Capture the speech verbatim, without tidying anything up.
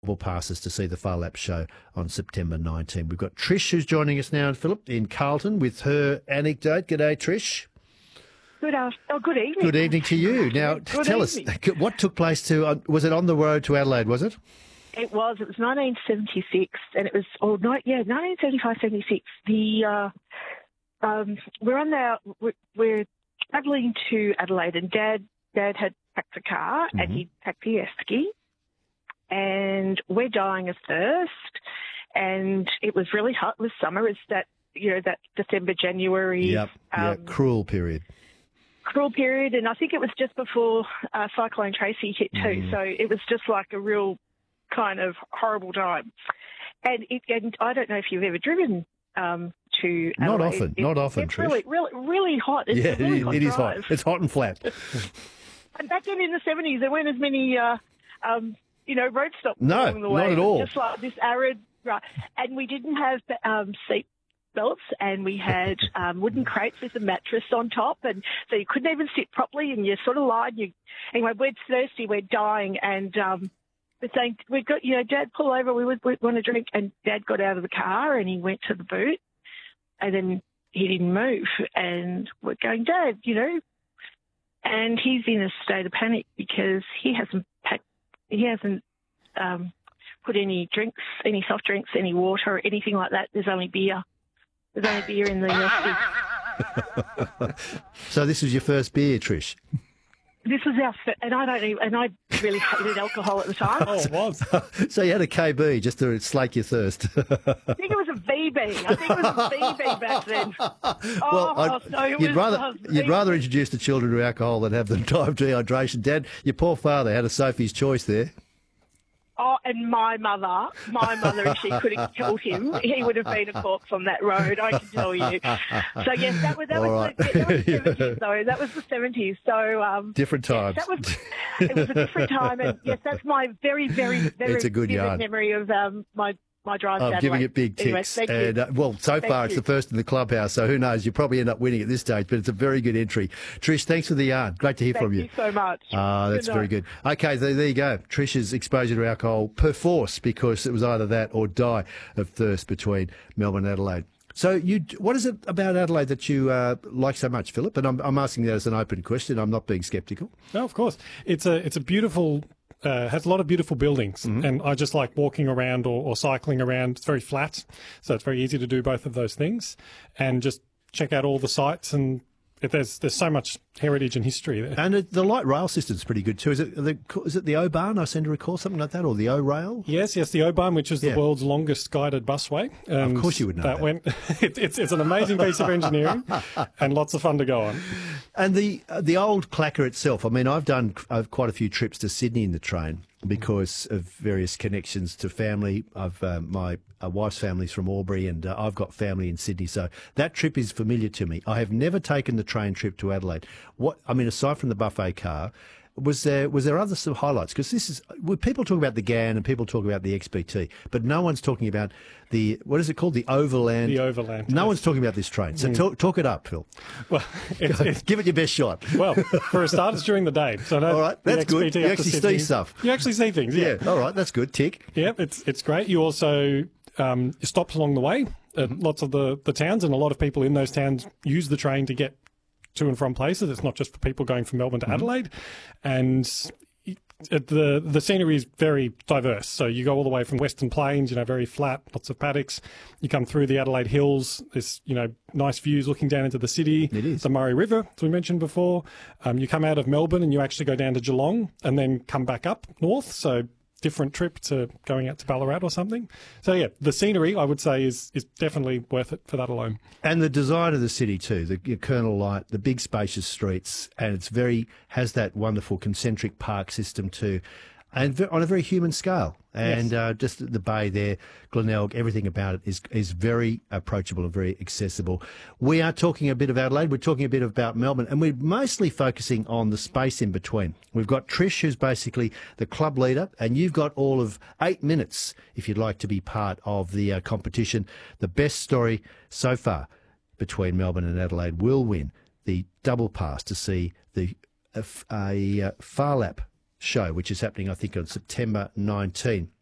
passes to see the Far Lap show on September nineteenth. We've got Trish who's joining us now, Philip, in Carlton with her anecdote. G'day, Trish. Good afternoon. Oh, good evening. Good evening to you. Now, good tell evening. us, what took place to, uh, was it on the road to Adelaide, was it? It was. It was nineteen seventy-six, and it was, oh, no, yeah, nineteen seventy-five seventy-six. The, uh, um, we're on the, we're, we're travelling to Adelaide, and Dad, Dad had packed the car, mm-hmm. and he packed the esky, and we're dying of thirst, and it was really hot. It was summer. It's that, you know, that December, January. Yep, um, yeah, cruel period. Cruel period, and I think it was just before uh, Cyclone Tracy hit too, mm. so it was just like a real kind of horrible time. And, it, and I don't know if you've ever driven um, to Adelaide. Not often, it, not often, It's Trish. really, really, really hot. It's yeah, a really it, hot it is drive. hot. It's hot and flat. And back then in the seventies, there weren't as many, uh, um, you know, road stops no, along the way. not at all. Just like this arid, right. And we didn't have um, seat belts, and we had um, wooden crates with a mattress on top, and so you couldn't even sit properly, and you sort of lied. You anyway, we're thirsty, we're dying, and um, we're saying we've got, you know, Dad, pull over, we would we want to drink, and Dad got out of the car and he went to the boot, and then he didn't move, and we're going, Dad, you know, and he's in a state of panic because he hasn't packed, he hasn't um, put any drinks, any soft drinks, any water, or anything like that. There's only beer. There's only beer in the esky. So this was your first beer, Trish? This was our, fir- and I don't even, and I really hated alcohol at the time. Oh, it was. So you had a K B just to slake your thirst. I think it was a V B. I think it was a V B back then. Oh, well, no, it you'd was, rather uh, you'd rather introduce the children to alcohol than have them die of dehydration. Dad, your poor father had a Sophie's choice there. Oh, and my mother, my mother, if she could have killed him, he would have been a corpse on that road, I can tell you. So, yes, that was, that was, right. the, that was the seventies, though. That was the seventies. So, um, different times. Yes, that was, it was a different time. And, yes, that's my very, very, very it's a good vivid yarn. memory of um, my my drive I'm to giving Adelaide. it big ticks. Anyway, thank and, you. Uh, well, so Thank far you. it's the first in the clubhouse, so who knows? You probably end up winning at this stage, but it's a very good entry. Trish, thanks for the yarn. Great to hear Thank from you. you so much. Ah, that's Good very night. good. Okay, there, there you go. Trish's exposure to alcohol perforce, because it was either that or die of thirst between Melbourne and Adelaide. So, you, what is it about Adelaide that you uh, like so much, Philip? And I'm, I'm asking that as an open question. I'm not being sceptical. No, of course. It's a it's a beautiful, uh, has a lot of beautiful buildings, mm-hmm. and I just like walking around or, or cycling around. It's very flat, so it's very easy to do both of those things, and just check out all the sites. And it, there's there's so much heritage and history there. And it, the light rail system's pretty good too. Is it the is it the O-Bahn? I seem to recall something like that, or the O-Rail? Yes, yes, the O-Bahn, which is Yeah. the world's longest guided busway. And Of course you would know that. went. it, it's it's an amazing piece of engineering and lots of fun to go on. And the uh, the old clacker itself. I mean, I've done uh, quite a few trips to Sydney in the train because of various connections to family. I've uh, my uh, wife's family's from Albury, and uh, I've got family in Sydney, so that trip is familiar to me. I have never taken the train trip to Adelaide. What I mean, aside from the buffet car, was there was there other sort of highlights? Because this is well, people talk about the G A N and people talk about the X B T, but no one's talking about the what is it called, the Overland. The Overland. No yes. one's talking about this train. So mm. talk, talk it up, Phil. Well, it's, it's, give it your best shot. Well, for a start, it's during the day. So no, all right, that's good. You actually see stuff. You actually see things. Yeah. yeah. All right, that's good. Tick. Yeah, it's it's great. You also um, stops along the way at mm-hmm. lots of the, the towns, and a lot of people in those towns use the train to get to and from places. It's not just for people going from Melbourne to mm-hmm. Adelaide, and it, the the scenery is very diverse. So you go all the way from Western Plains, you know, very flat, lots of paddocks. You come through the Adelaide Hills. There's, you know, nice views looking down into the city. It is. The Murray River, as we mentioned before. Um, you come out of Melbourne and you actually go down to Geelong and then come back up north. So different trip to going out to Ballarat or something. So yeah, the scenery, I would say, is is definitely worth it for that alone. And the design of the city too, the Colonel Light, the big spacious streets, and it's very has that wonderful concentric park system too, and ve- on a very human scale. And Yes. uh, just the bay there, Glenelg, everything about it is is very approachable and very accessible. We are talking a bit of Adelaide, we're talking a bit about Melbourne, and we're mostly focusing on the space in between. We've got Trish, who's basically the club leader, and you've got all of eight minutes if you'd like to be part of the uh, competition. The best story so far between Melbourne and Adelaide will win the double pass to see the a, a, a Far Lap show, which is happening, I think, on September nineteenth.